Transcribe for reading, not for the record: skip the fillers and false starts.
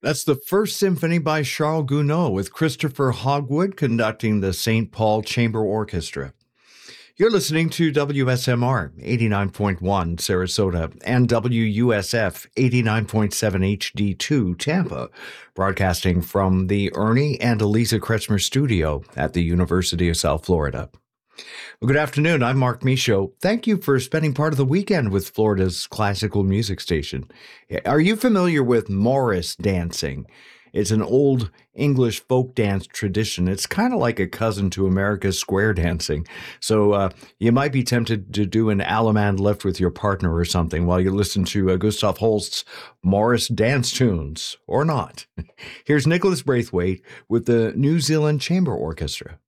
That's the First Symphony by Charles Gounod with Christopher Hogwood conducting the St. Paul Chamber Orchestra. You're listening to WSMR 89.1 Sarasota and WUSF 89.7 HD2 Tampa, broadcasting from the Ernie and Elisa Kretschmer studio at the University of South Florida. Well, good afternoon. I'm Mark Michaud. Thank you for spending part of the weekend with Florida's classical music station. Are you familiar with Morris dancing? It's an old English folk dance tradition. It's kind of like a cousin to America's square dancing. So you might be tempted to do an Allemande lift with your partner or something while you listen to Gustav Holst's Morris dance tunes, or not. Here's Nicholas Braithwaite with the New Zealand Chamber Orchestra.